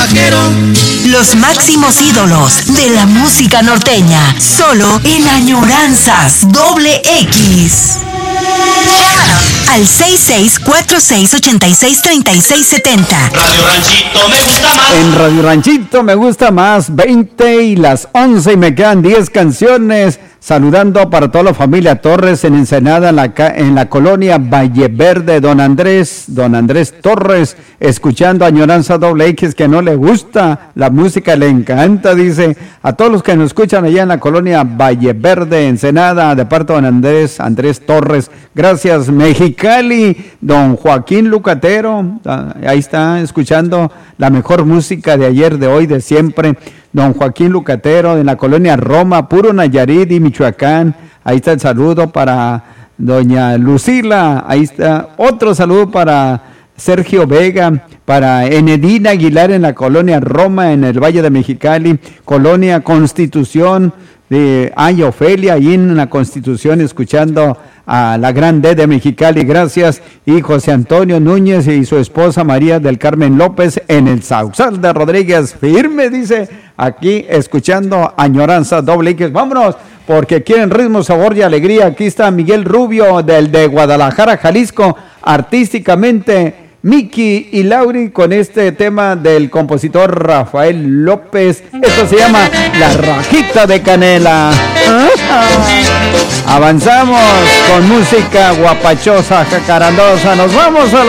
vaquero. Los máximos ídolos de la música norteña, solo en Añoranzas XX. Llámanos al 6646863670. Radio Ranchito me gusta más. En Radio Ranchito me gusta más, 20 y las 11 y me quedan 10 canciones. Saludando para toda la familia Torres en Ensenada, en la colonia Valle Verde, don Andrés Torres, escuchando Añoranza XX, que no le gusta la música, le encanta, dice, a todos los que nos escuchan allá en la colonia Valle Verde, Ensenada, de parte de don Andrés Torres, gracias. Mexicali, don Joaquín Lucatero, ahí está escuchando la mejor música de ayer, de hoy, de siempre. Don Joaquín Lucatero, en la colonia Roma, puro Nayarit y Michoacán. Ahí está el saludo para doña Lucila. Ahí está otro saludo para Sergio Vega, para Enedina Aguilar en la colonia Roma, en el Valle de Mexicali, colonia Constitución de Ofelia, ahí en la Constitución, escuchando a la Gran D de Mexicali, gracias. Y José Antonio Núñez y su esposa María del Carmen López en el Sausal de Rodríguez, firme, dice, aquí escuchando Añoranza XX. Vámonos, porque quieren ritmo, sabor y alegría. Aquí está Miguel Rubio, de Guadalajara, Jalisco, artísticamente Miki y Lauri, con este tema del compositor Rafael López. Esto se llama La Rajita de Canela. Avanzamos con música guapachosa, jacarandosa. Nos vamos a